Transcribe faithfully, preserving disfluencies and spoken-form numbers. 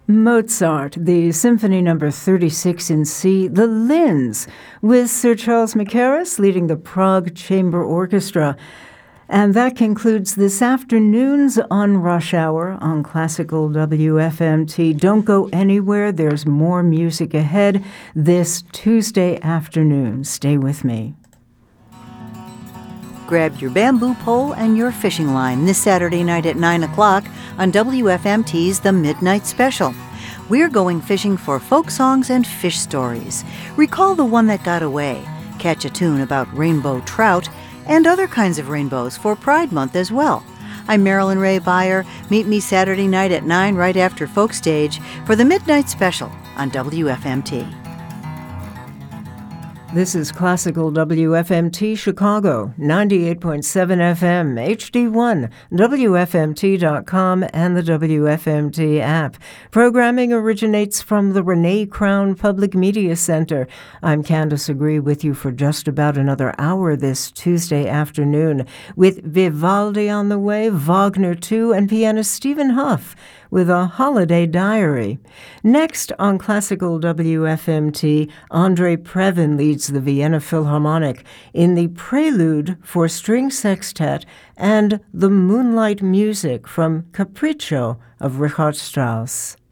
Mozart, the Symphony Number thirty-six in C, The Linns, with Sir Charles Mackerras leading the Prague Chamber Orchestra. And that concludes this afternoon's On Rush Hour on Classical W F M T. Don't go anywhere. There's more music ahead this Tuesday afternoon. Stay with me. Grab your bamboo pole and your fishing line this Saturday night at nine o'clock on W F M T's The Midnight Special. We're going fishing for folk songs and fish stories. Recall the one that got away, catch a tune about rainbow trout, and other kinds of rainbows for Pride Month as well. I'm Marilyn Ray Beyer. Meet me Saturday night at nine right after Folk Stage for The Midnight Special on W F M T. This is Classical W F M T Chicago, ninety-eight point seven F M, H D one, W F M T dot com, and the W F M T app. Programming originates from the Renee Crown Public Media Center. I'm Candace Agree with you for just about another hour this Tuesday afternoon, with Vivaldi on the way, Wagner too, and pianist Stephen Huff with a holiday diary. Next on Classical W F M T, Andre Previn leads the Vienna Philharmonic in the Prelude for String Sextet and the Moonlight Music from Capriccio of Richard Strauss.